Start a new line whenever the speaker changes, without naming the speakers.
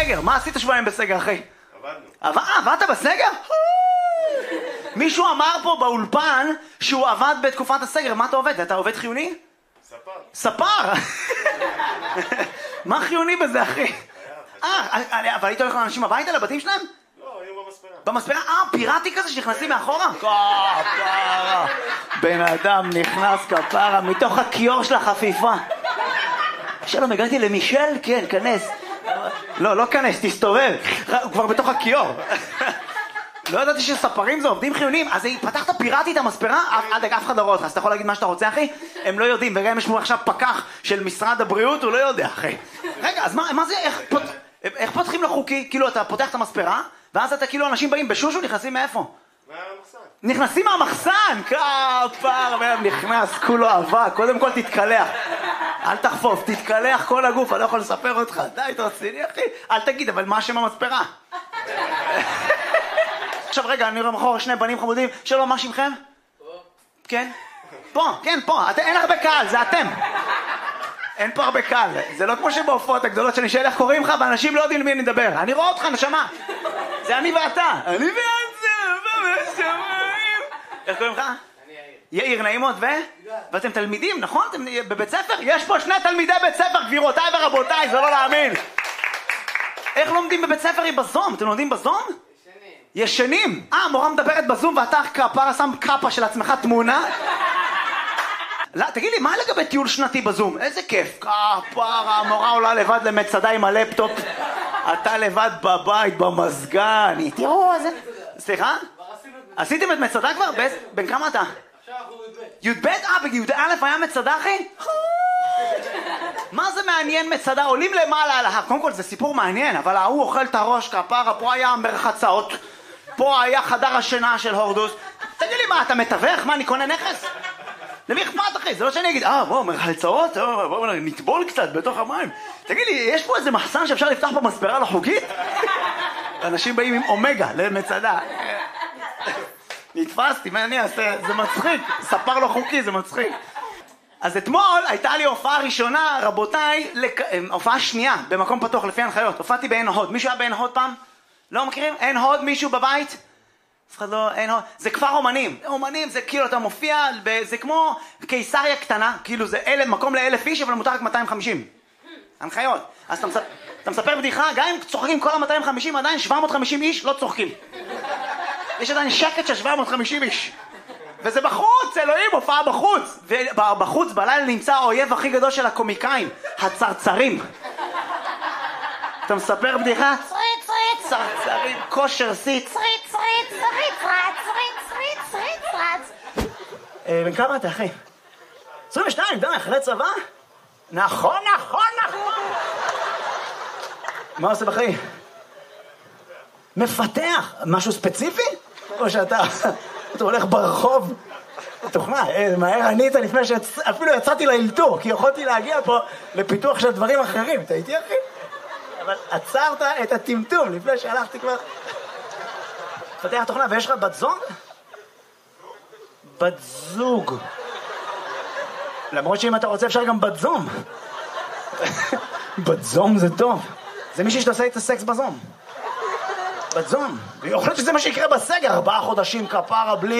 בסגר, מה עשית שבועיים בסגר, אחי?
עבדנו.
עבדת בסגר? מישהו אמר פה באולפן שהוא עבד בתקופת הסגר, מה אתה עובד? אתה עובד חיוני?
ספר.
ספר! מה חיוני בזה, אחי? אבל היית הולך לאנשים הביתה, לבתים שלהם?
לא, היו במספרה.
במספרה? פיראטי כזה שנכנסים מאחורה? כפרה! בן אדם נכנס כפרה מתוך הכיור של החפיפה. שלום, הגעתי למישל? כן, כנס. לא כנס, תסתובב. הוא כבר בתוך הכיור. לא ידעתי שספרים זה עובדים חיוניים. אז פתחת פיראטית המספרה? אף אחד לא רואה אותך, אז אתה יכול להגיד מה שאתה רוצה, אחי? הם לא יודעים, וגם יש פה עכשיו פקח של משרד הבריאות, הוא לא יודע, אחי. רגע, אז מה זה, איך פותחים לחוקי? כאילו, אתה פותח את המספרה, ואז אתה כאילו, אנשים באים בשושו, נכנסים מאיפה?
מהמחסן.
נכנסים מהמחסן! כפר, והם נכנס, כולו אהבה, קודם כל תתקלח. אל תחפוף, תתקלח כל הגוף, אני לא יכול לספר אותך. די, תרציני, אחי. אל תגיד, אבל מה השם המספרה? עכשיו רגע, אני רואה מחור שני בנים חמודים. שלום, מה שמכם? פה. כן? פה, כן, פה. אין הרבה קהל, זה אתם. אין פה הרבה קהל. זה לא כמו שבהופעות הגדולות שאני שואל איך קוראים לך, ואנשים לא יודעים למי אני מדבר. אני רואה אותך, נשמה. זה אני ואתה. אני ואתה, איך קוראים לך?
אני יאיר.
יאיר, נעים מאוד, ואתם תלמידים, נכון? אתם בבית ספר? יש פה שני תלמידי בית ספר, גבירותיי ורבותיי, זה לא להאמין. איך לומדים בבית ספר היא בזום? אתם לומדים בזום? ישנים. המורה מדברת בזום ואתה כפרה שם קאפה של עצמך תמונה? לא, תגיד לי, מה לגבי טיול שנתי בזום? איזה כיף. כפרה, המורה עולה לבד למצדה עם הלפטופ. אתה לבד בבית, במזגן. תראו, איזה... סליחה? עשיתם את מצדה כבר? בן כמה אתה?
עכשיו אנחנו י"ב.
י"ב? בי"א היה מצדה, אחי? מה זה מעניין מצדה? עולים למעלה על ההר. קודם כל זה סיפור מעניין, אבל ההוא אוכל את הראש כפרה, פה היה מרחצאות, פה היה חדר השינה של הורדוס. תגיד לי מה, אתה מתווך? מה, אני קונה נכס? למי אכפת, אחי? זה לא שאני אגיד, בוא, מרחצאות, בוא נטבול קצת בתוך המים. תגיד לי, יש פה איזה מחסן שאפשר לפתח פה מספרה לא חוקית? אנשים באים עם אומגה למצדה. נתפסתי, מה אני אעשה? זה מצחיק. ספר לא חוקי, זה מצחיק. אז אתמול הייתה לי הופעה ראשונה, רבותיי, הופעה שנייה, במקום פתוח לפי הנחיות. הופעתי בעין הוד. מישהו היה בעין הוד פעם? לא מכירים? עין הוד, מישהו בבית? אף אחד לא, עין הוד. זה כפר אומנים. אומנים זה כאילו אתה מופיע, זה כמו קיסריה קטנה, כאילו זה מקום ל1,000 איש, אבל מותר רק 250. הנחיות. אז אתה מספר בדיחה, גם אם צוחקים כל ה-250, עדיין 750 איש לא צוחקים. יש עדיין שקט של 750 איש. וזה בחוץ, אלוהים, הופעה בחוץ. ובחוץ בלילה נמצא האויב הכי גדול של הקומיקאים, הצרצרים. אתה מספר בדיחה? צרצרים, כושר שיא. בן כמה אתה, אחי? 22, די, אחרי צבא? נכון. מה עושה בחיים? מפתח. משהו ספציפי? או שאתה הולך ברחוב? תוכנה, מהר ענית לפני שאפילו יצאתי לאלתור, כי יכולתי להגיע פה לפיתוח של דברים אחרים. אתה איתי, אחי? אבל עצרת את הטמטום לפני שהלכתי כבר. מפתח תוכנה, ויש לך בת זוג? בת זוג. למרות שאם אתה רוצה אפשר גם בת זום. בת זום זה טוב. זה מישהי שתעשה את הסקס בזום. בת זום. ויכולת שזה מה שיקרה בסגר, 4 חודשים כפרה בלי